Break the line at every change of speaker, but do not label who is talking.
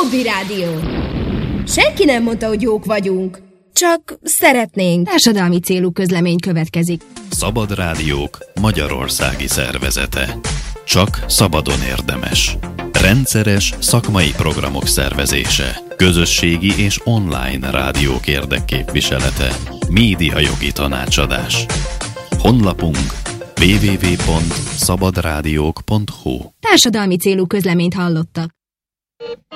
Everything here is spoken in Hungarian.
Csobbi Rádió. Senki nem mondta, hogy jók vagyunk. Csak szeretnénk.
Társadalmi célú közlemény következik.
Szabad Rádiók magyarországi szervezete. Csak szabadon érdemes. Rendszeres szakmai programok szervezése. Közösségi és online rádiók érdekképviselete. Médiajogi tanácsadás. Honlapunk www.szabadrádiók.hu.
Társadalmi célú közleményt hallottak.